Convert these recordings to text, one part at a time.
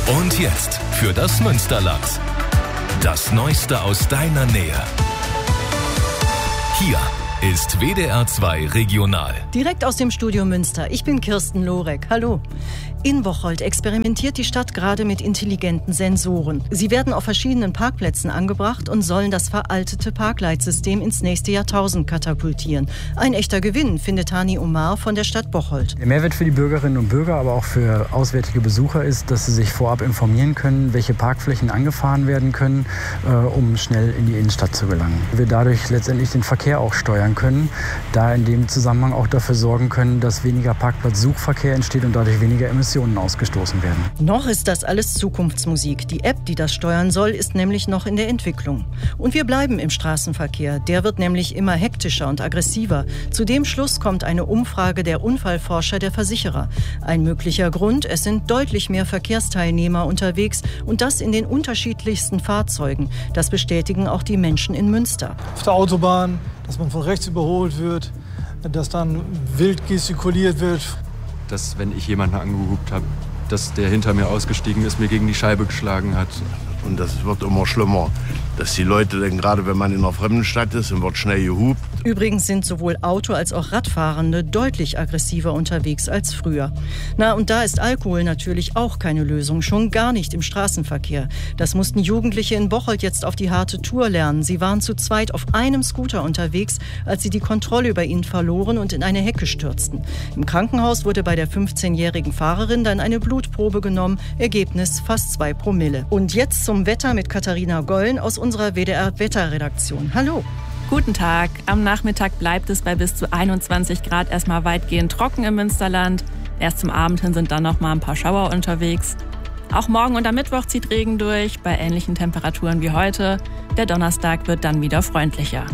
Und jetzt für das Münsterland. Das Neueste aus deiner Nähe. Hier ist WDR 2 Regional. Direkt aus dem Studio Münster. Ich bin Kirsten Lorek. Hallo. In Bocholt experimentiert die Stadt gerade mit intelligenten Sensoren. Sie werden auf verschiedenen Parkplätzen angebracht und sollen das veraltete Parkleitsystem ins nächste Jahrtausend katapultieren. Ein echter Gewinn, findet Hani Omar von der Stadt Bocholt. Der Mehrwert für die Bürgerinnen und Bürger, aber auch für auswärtige Besucher ist, dass sie sich vorab informieren können, welche Parkflächen angefahren werden können, um schnell in die Innenstadt zu gelangen. Wir dadurch letztendlich den Verkehr auch steuern können, da in dem Zusammenhang auch dafür sorgen können, dass weniger Parkplatzsuchverkehr entsteht und dadurch weniger Emissionen ausgestoßen werden. Noch ist das alles Zukunftsmusik. Die App, die das steuern soll, ist nämlich noch in der Entwicklung. Und wir bleiben im Straßenverkehr. Der wird nämlich immer hektischer und aggressiver. Zu dem Schluss kommt eine Umfrage der Unfallforscher der Versicherer. Ein möglicher Grund, es sind deutlich mehr Verkehrsteilnehmer unterwegs und das in den unterschiedlichsten Fahrzeugen. Das bestätigen auch die Menschen in Münster. Auf der Autobahn, dass man von rechts überholt wird, dass dann wild gestikuliert wird. Dass, wenn ich jemanden angehupt habe, dass der hinter mir ausgestiegen ist, mir gegen die Scheibe geschlagen hat. Und das wird immer schlimmer, dass die Leute dann, gerade wenn man in einer fremden Stadt ist und wird schnell gehupt. Übrigens sind sowohl Auto- als auch Radfahrende deutlich aggressiver unterwegs als früher. Na, und da ist Alkohol natürlich auch keine Lösung, schon gar nicht im Straßenverkehr. Das mussten Jugendliche in Bocholt jetzt auf die harte Tour lernen. Sie waren zu zweit auf einem Scooter unterwegs, als sie die Kontrolle über ihn verloren und in eine Hecke stürzten. Im Krankenhaus wurde bei der 15-jährigen Fahrerin dann eine Blutprobe genommen, Ergebnis fast 2 Promille. Und jetzt zum Wetter mit Katharina Gollen aus unserer WDR-Wetterredaktion. Hallo. Guten Tag. Am Nachmittag bleibt es bei bis zu 21 Grad erstmal weitgehend trocken im Münsterland. Erst zum Abend hin sind dann noch mal ein paar Schauer unterwegs. Auch morgen und am Mittwoch zieht Regen durch, bei ähnlichen Temperaturen wie heute. Der Donnerstag wird dann wieder freundlicher.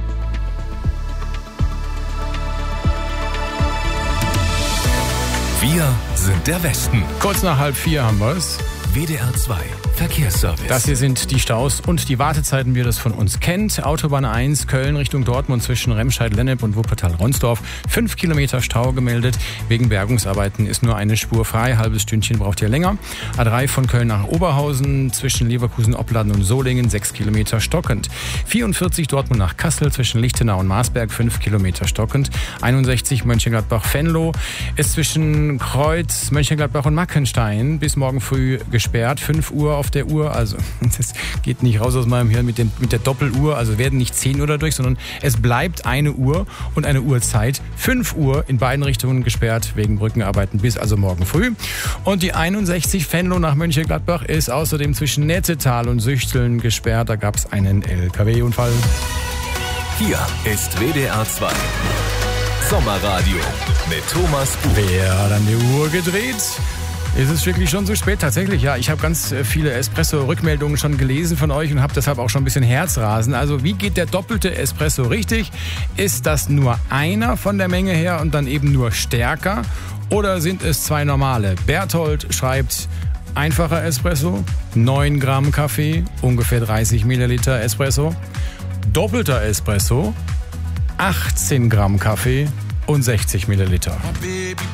Wir sind der Westen. Kurz nach 3:30 haben wir es. WDR 2 Verkehrsservice. Das hier sind die Staus und die Wartezeiten, wie ihr das von uns kennt. Autobahn 1 Köln Richtung Dortmund zwischen Remscheid-Lennep und Wuppertal-Ronsdorf. 5 Kilometer Stau gemeldet. Wegen Bergungsarbeiten ist nur eine Spur frei. Halbes Stündchen braucht ihr länger. A3 von Köln nach Oberhausen zwischen Leverkusen, Opladen und Solingen. 6 Kilometer stockend. 44 Dortmund nach Kassel zwischen Lichtenau und Marsberg. 5 Kilometer stockend. 61 Mönchengladbach-Venlo ist zwischen Kreuz, Mönchengladbach und Mackenstein bis morgen früh gesperrt. 5 Uhr auf der Uhr, also das geht nicht raus aus meinem Hirn mit der Doppeluhr, also werden nicht 10 Uhr dadurch, sondern es bleibt eine Uhr und eine Uhrzeit. 5 Uhr in beiden Richtungen gesperrt wegen Brückenarbeiten bis also morgen früh. Und die 61 Venlo nach Mönchengladbach ist außerdem zwischen Nettetal und Süchteln gesperrt. Da gab es einen LKW-Unfall. Hier ist WDR 2 Sommerradio mit Thomas Buch. Wer hat an die Uhr gedreht? Ist es wirklich schon so spät? Tatsächlich, ja. Ich habe ganz viele Espresso-Rückmeldungen schon gelesen von euch und habe deshalb auch schon ein bisschen Herzrasen. Also wie geht der doppelte Espresso richtig? Ist das nur einer von der Menge her und dann eben nur stärker? Oder sind es 2 normale? Berthold schreibt, einfacher Espresso, 9 Gramm Kaffee, ungefähr 30 Milliliter Espresso. Doppelter Espresso, 18 Gramm Kaffee und 60 Milliliter. My baby